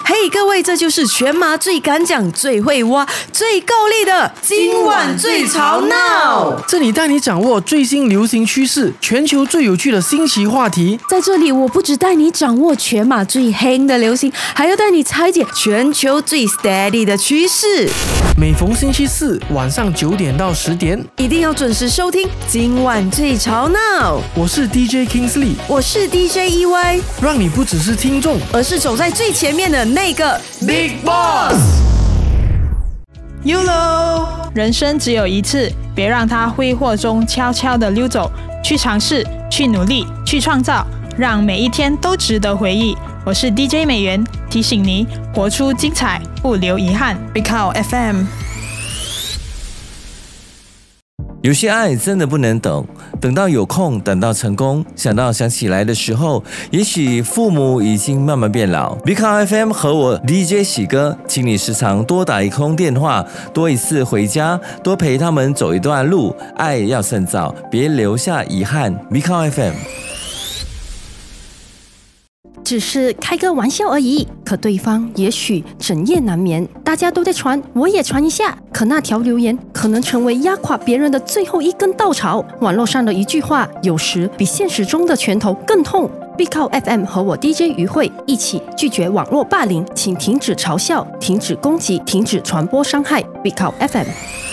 嘿，各位，这就是全马最敢讲、最会挖、最够力的今晚最吵闹。 这里带你掌握最新流行趋势，全球最有趣的新奇话题。 在这里，我不只带你掌握全马最黑的流行，还要带你拆解全球最 steady 的趋势。 每逢星期四晚上9点到10点， 一定要准时收听今晚最吵闹。 我是 DJ Kingsley， 我是 DJ EY， 让你不只是听众， 而是走在最前面的那个 Big Boss。 YOLO， 人生只有一次，别让它挥霍中悄悄地溜走。去尝试，去努力，去创造，让每一天都值得回忆。我是 DJ 美元，提醒你活出精彩，不留遗憾。Big Cow FM。 有些爱真的不能等，等到有空，等到成功，想起来的时候，也许父母已经慢慢变老。Big Cow FM 和我 DJ 喜哥，请你时常多打一通电话，多一次回家，多陪他们走一段路。爱要趁早，别留下遗憾。Big Cow FM。 只是开个玩笑而已，可对方也许整夜难眠。大家都在传，我也传一下。可那条留言可能成为压垮别人的最后一根稻草。网络上的一句话，有时比现实中的拳头更痛。Big Cow FM 和我 DJ 于慧一起拒绝网络霸凌，请停止嘲笑，停止攻击，停止传播伤害。Big Cow FM。